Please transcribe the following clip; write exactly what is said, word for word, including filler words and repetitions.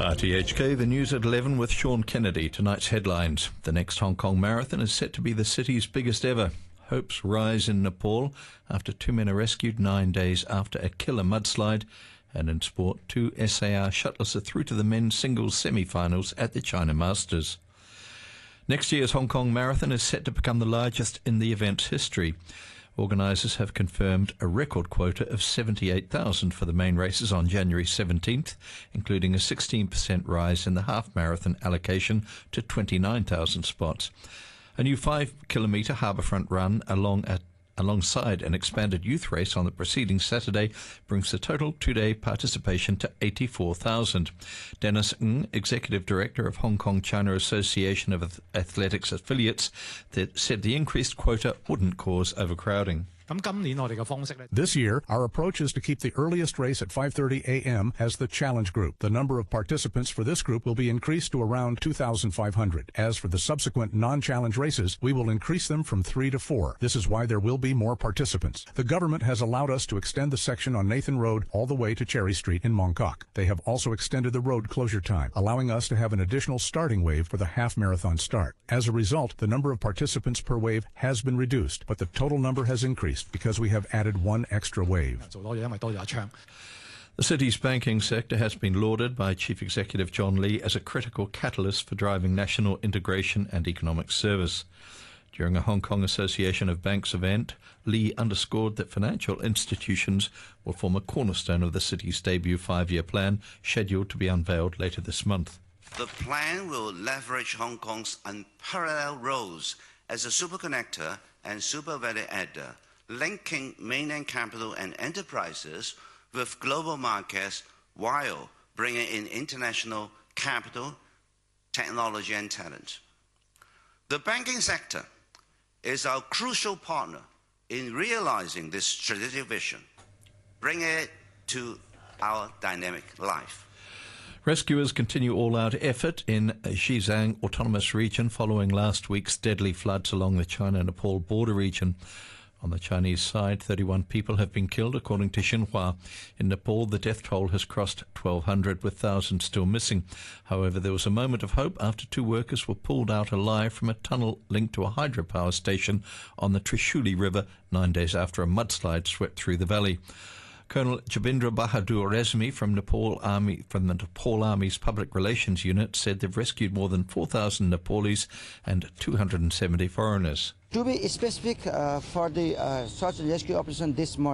R T H K, the news at eleven with Sean Kennedy. Tonight's headlines. The next Hong Kong Marathon is set to be the city's biggest ever. Hopes rise in Nepal after two men are rescued nine days after a killer mudslide. And in sport, two S A R shuttlers are through to the men's singles semi-finals at the China Masters. Next year's Hong Kong Marathon is set to become the largest in the event's history. Organisers have confirmed a record quota of seventy-eight thousand for the main races on January seventeenth, including a sixteen percent rise in the half-marathon allocation to twenty-nine thousand spots. A new five-kilometre harbourfront run along at alongside an expanded youth race on the preceding Saturday brings the total two-day participation to eighty-four thousand. Dennis Ng, Executive Director of Hong Kong China Association of Athletics Affiliates, that said the increased quota wouldn't cause overcrowding. This year, our approach is to keep the earliest race at five thirty a m as the challenge group. The number of participants for this group will be increased to around two thousand five hundred. As for the subsequent non-challenge races, we will increase them from three to four. This is why there will be more participants. The government has allowed us to extend the section on Nathan Road all the way to Cherry Street in Mong Kok. They have also extended the road closure time, allowing us to have an additional starting wave for the half-marathon start. As a result, the number of participants per wave has been reduced, but the total number has increased because we have added one extra wave. The city's banking sector has been lauded by Chief Executive John Lee as a critical catalyst for driving national integration and economic service. During a Hong Kong Association of Banks event, Lee underscored that financial institutions will form a cornerstone of the city's debut five-year plan, scheduled to be unveiled later this month. The plan will leverage Hong Kong's unparalleled roles as a superconnector and super value adder, linking mainland capital and enterprises with global markets while bringing in international capital, technology and talent. The banking sector is our crucial partner in realizing this strategic vision, bringing it to our dynamic life. Rescuers continue all-out effort in Xizang Autonomous Region following last week's deadly floods along the China-Nepal border region. On the Chinese side, thirty-one people have been killed, according to Xinhua. In Nepal, the death toll has crossed twelve hundred, with thousands still missing. However, there was a moment of hope after two workers were pulled out alive from a tunnel linked to a hydropower station on the Trishuli River nine days after a mudslide swept through the valley. Colonel Jabindra Bahadur Rezmi from Nepal Army from the Nepal Army's Public Relations Unit said they've rescued more than four thousand Nepalese and two hundred seventy foreigners. To be specific, uh, for the uh, search and rescue operation this morning,